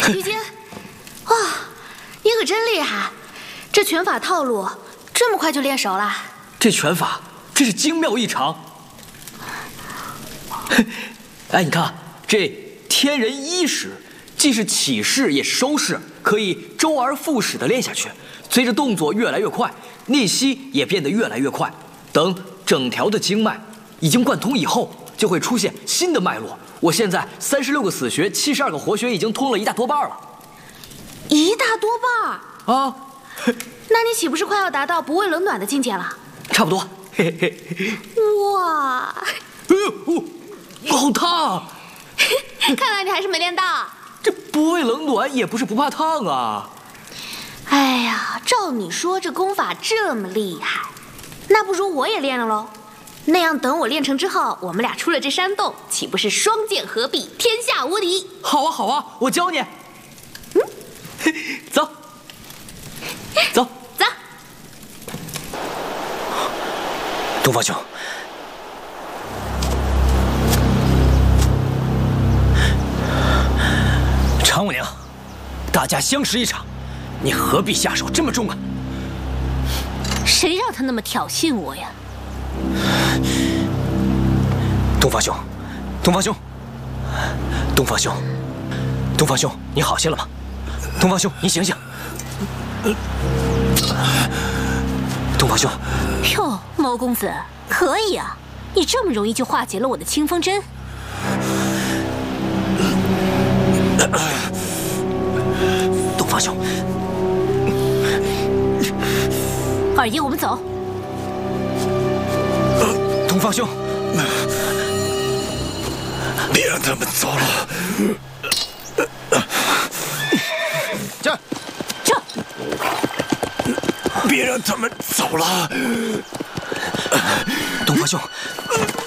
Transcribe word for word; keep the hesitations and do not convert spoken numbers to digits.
于金，哇，你可真厉害！这拳法套路这么快就练熟了？ 这拳法真是精妙异常。哎，你看这天人一式，既是起势也是收势，可以周而复始的练下去。随着动作越来越快，逆吸也变得越来越快。等整条的经脉已经贯通以后，就会出现新的脉络。我现在三十六个死穴，七十二个活穴已经通了一大多半了。 一大多半啊？ 那你岂不是快要达到不畏冷暖的境界了？ 差不多。嘿嘿嘿。 哇！ 哎呦，好烫！ 看来你还是没练到。 这不畏冷暖也不是不怕烫啊。 哎呀，照你说这功法这么厉害，那不如我也练了喽。那样等我练成之后，我们俩出了这山洞，岂不是双剑合璧，天下无敌？ 好啊，好啊，我教你。嗯，走，走， 走。 东方兄，常武娘，大家相识一场，你何必下手这么重啊？ 谁让他那么挑衅我呀？ 东方兄，东方兄，东方兄，东方兄，你好些了吗？东方兄，你醒醒！东方兄， 哟，毛公子，可以啊！你这么容易就化解了我的清风针。 东方兄， 二爷，我们走。 东方兄， 别让他们走了。 这， 这， 别让他们走了。 东方兄。